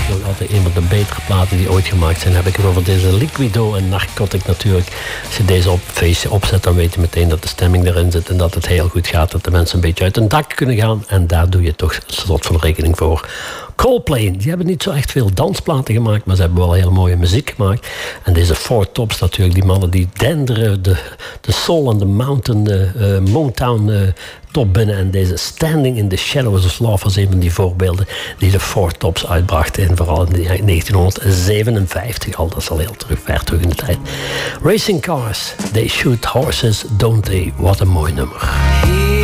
nog altijd een van de betere platen die ooit gemaakt zijn. Heb ik het over deze Liquido en Narcotic natuurlijk. Als je deze op feestje opzet, dan weet je meteen dat de stemming erin zit en dat het heel goed gaat. Dat de mensen een beetje uit hun dak kunnen gaan. En daar doe je toch een soort van rekening voor. Coldplay, die hebben niet zo echt veel dansplaten gemaakt, maar ze hebben wel heel mooie muziek gemaakt. En deze Four Tops natuurlijk, die mannen die denderen de soul en de Motown top binnen. En deze Standing in the Shadows of Love was een van die voorbeelden die de Four Tops uitbrachten. En vooral in 1957 al, dat is al heel ver terug in de tijd. Racing Cars, They Shoot Horses, Don't They? Wat een mooi nummer.